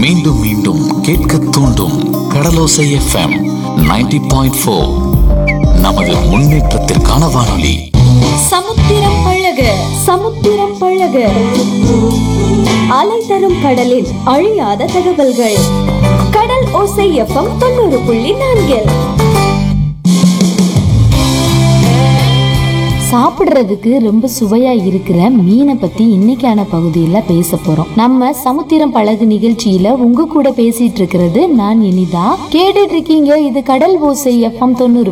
மீண்டும் மீண்டும் கேட்க தூண்டும் கடலோசை எஃப்எம் 90.4. நமது முன்னேற்றத்திற்கான வானொலி. சமுத்திரம் பழக சமுத்திரம் பழக, அலை தரும் கடலில் அழியாத தகவல்கள். கடல் ஓசை எஃப்எம் 90.4. சாப்பிடுறதுக்கு ரொம்ப சுவையா இருக்கிற மீனை பத்தி இன்னைக்கான பகுதியில பேச போறோம். நம்ம சமுத்திரம் பழகு நிகழ்ச்சியில உங்க கூட பேசிட்டு இருக்கிறது நான் இனிதா. கேட்டுட்டு இருக்கீங்க இது கடல் ஓசை எஃப்எம்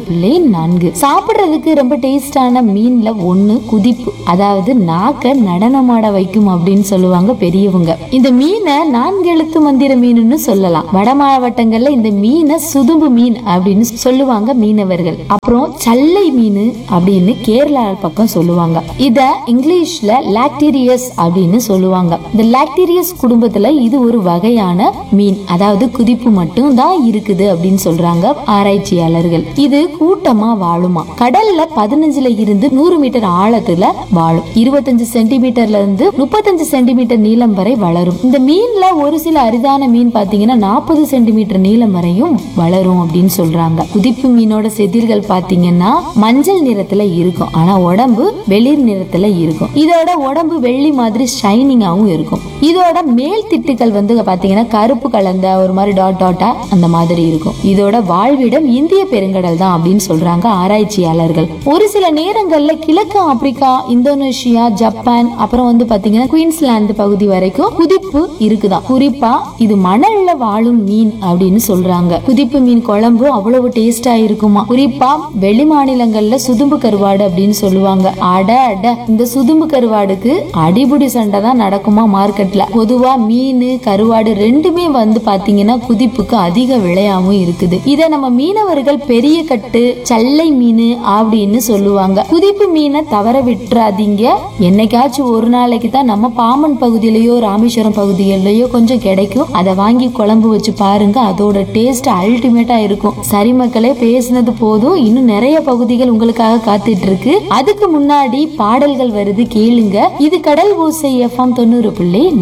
90.4. சாப்பிடுறதுக்கு ரொம்ப டேஸ்டான மீன்ல ஒண்ணு குதிப்பு, அதாவது நாக்க நடனமாட வைக்கும் அப்படின்னு சொல்லுவாங்க பெரியவங்க. இந்த மீனை 4 எழுத்து மந்திர மீனுன்னு சொல்லலாம். வட மாவட்டங்கள்ல இந்த மீனை சுதும்பு மீன் அப்படின்னு சொல்லுவாங்க மீனவர்கள். அப்புறம் சல்லை மீன் அப்படின்னு கேரளா பக்கம் சொல்லுவாங்க. இத இங்கிலீஷ்ல லாக்டீரியஸ் அப்படின்னு சொல்லுவாங்க. இந்த லாக்டீரியஸ் குடும்பத்துல இது ஒரு வகையான மீன், அதாவது குதிப்பு மட்டும் தான் இருக்குது அப்படின்னு சொல்றாங்க ஆராய்ச்சியாளர்கள். இது கூட்டமா வாழுமா. கடல்ல 15ல இருந்து 100 மீட்டர் ஆழத்துல வாழும். 25 சென்டிமீட்டர்ல இருந்து 35 சென்டிமீட்டர் நீளம் வரை வளரும். இந்த மீன்ல ஒரு சில அரிதான மீன் பாத்தீங்கன்னா 40 சென்டிமீட்டர் நீளம் வரையும் வளரும் அப்படின்னு சொல்றாங்க. குதிப்பு மீனோட செதில்கள் பாத்தீங்கன்னா மஞ்சள் நிறத்துல இருக்கும், ஆனா உடம்பு வெளிர் நிறத்துல இருக்கும். இதோட உடம்பு வெள்ளி மாதிரி ஷைனிங்காவும் இருக்கும். இதோட மேல் திட்டுகள் வந்து பாத்தீங்கன்னா கருப்பு கலந்த ஒரு மாதிரி டாட் டாட்டா அந்த மாதிரி இருக்கும். இதோட வாழ்விடம் இந்திய பெருங்கடல் தான் அப்படின்னு சொல்றாங்க ஆராய்ச்சியாளர்கள். ஒரு சில நேரங்கள்ல கிழக்கு ஆப்பிரிக்கா, இந்தோனேஷியா, ஜப்பான், அப்புறம் வந்து பாத்தீங்கன்னா குயின்ஸ்லாந்து பகுதி வரைக்கும் குதிப்பு இருக்குதான். குறிப்பா இது மணல்ல வாழும் மீன் அப்படின்னு சொல்றாங்க. குதிப்பு மீன் குழம்பு அவ்வளவு டேஸ்டா இருக்குமா. குறிப்பா வெளி மாநிலங்கள்ல சுதும்பு கருவாடு அப்படின்னு சொல்லுவாங்க. அட அட, இந்த சுதும்பு கருவாடுக்கு அடிபுடி சண்டை தான் நடக்குமா மார்க்கெட்ல. பொதுவா மீன் கருவாடு ரெண்டுமே வந்து பாத்தீங்கன்னா குதிப்புக்கு அதிக விலையாவும் இருக்குது. இத நம்ம மீனவர்கள் பெரிய கட்டு, சல்லை மீன் அப்படின்னு சொல்லுவாங்க. குதிப்பு மீனை தவற விட்டுறாதீங்க. என்னைக்காச்சும் ஒரு நாளைக்கு தான் நம்ம பாமன் பகுதியிலயோ ராமேஸ்வரம் பகுதியிலயோ கொஞ்சம் கிடைக்கும். அதை வாங்கி குழம்பு வச்சு பாருங்க, அதோட டேஸ்ட் அல்டிமேட்டா இருக்கும். சரி மக்களே, பேசினது போதும். இன்னும் நிறைய பகுதிகள் உங்களுக்காக காத்துட்டு இருக்கு. அதுக்கு முன்னாடி பாடல்கள் வருது, கேளுங்க. இது கடல் ஓசை எஃப்எம் 90.4.